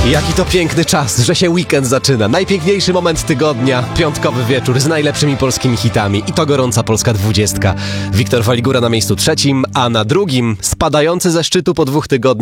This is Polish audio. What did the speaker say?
Jaki to piękny czas, że się weekend zaczyna. Najpiękniejszy moment tygodnia, piątkowy wieczór z najlepszymi polskimi hitami. I to gorąca Polska 20. Wiktor Waligura na miejscu trzecim, a na drugim spadający ze szczytu po 2 tygodniach